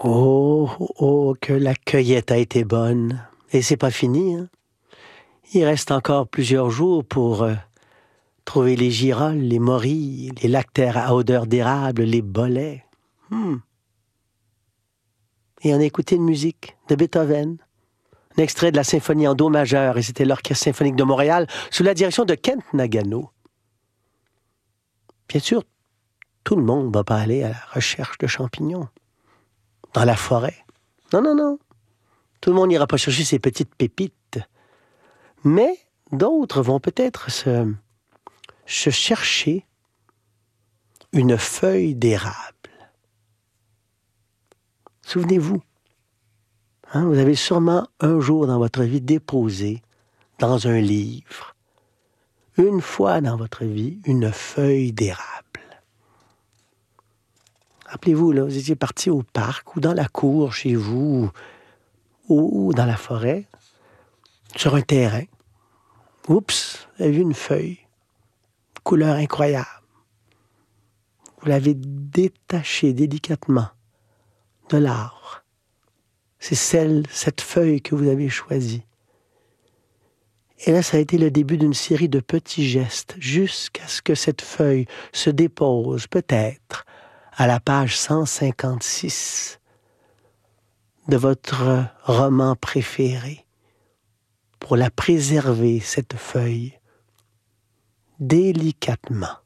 Oh, oh, que la cueillette a été bonne. Et c'est pas fini, hein? Il reste encore plusieurs jours pour trouver les girolles, les morilles, les lactaires à odeur d'érable, les bolets. Et on a écouté une musique de Beethoven, un extrait de la symphonie en do majeur, et c'était l'Orchestre symphonique de Montréal, sous la direction de Kent Nagano. Bien sûr, tout le monde ne va pas aller à la recherche de champignons dans la forêt. Non, non, non. Tout le monde n'ira pas chercher ces petites pépites. Mais d'autres vont peut-être se chercher une feuille d'érable. Souvenez-vous, hein, vous avez sûrement un jour dans votre vie déposé dans un livre, une fois dans votre vie, une feuille d'érable. Rappelez-vous, là, vous étiez parti au parc ou dans la cour chez vous ou dans la forêt, sur un terrain. Oups, vous avez vu une feuille, couleur incroyable. Vous l'avez détachée délicatement de l'arbre. C'est cette feuille que vous avez choisie. Et là, ça a été le début d'une série de petits gestes jusqu'à ce que cette feuille se dépose, peut-être, à la page 156 de votre roman préféré, pour la préserver, cette feuille, délicatement.